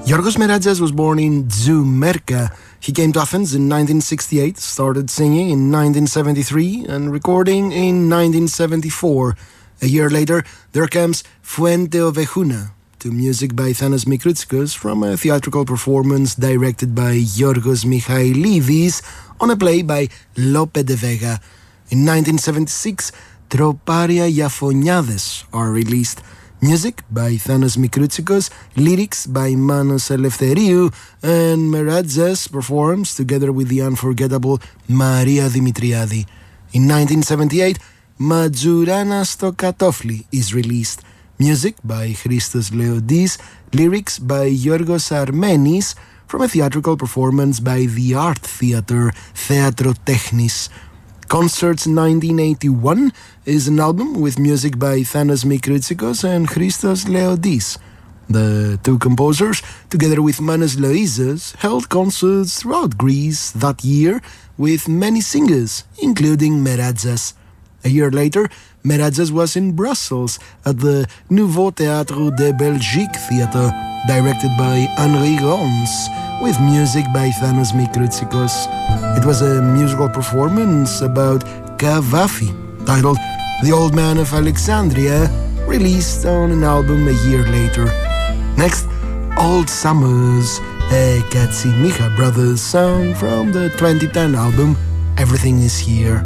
Yorgos Meradzas was born in Zoumerka. He came to Athens in 1968, started singing in 1973 and recording in 1974. A year later, there comes Fuente Ovejuna, to music by Thanos Mikroutsikos from a theatrical performance directed by Yorgos Michailidis on a play by Lope de Vega. In 1976, Troparia Iafoniades are released. Music by Thanos Mikroutsikos, lyrics by Manos Eleftheriou, and Meradzas performs together with the unforgettable Maria Dimitriadi. In 1978, Matzourana sto Katofli is released. Music by Christos Leodis, lyrics by Yorgos Armenis from a theatrical performance by the Art Theatre Theatro Technis. Concerts 1981 is an album with music by Thanos Mikroutsikos and Christos Leodis. The two composers, together with Manos Loizos, held concerts throughout Greece that year with many singers, including Meradzas. A year later, Meradzas was in Brussels at the Nouveau Théâtre de Belgique Theatre, directed by Henri Rons, with music by Thanos Mikroutsikos. It was a musical performance about Cavafy, titled The Old Man of Alexandria, released on an album a year later. Next, Old Summers, a Katsimicha Brothers song from the 2010 album Everything Is Here.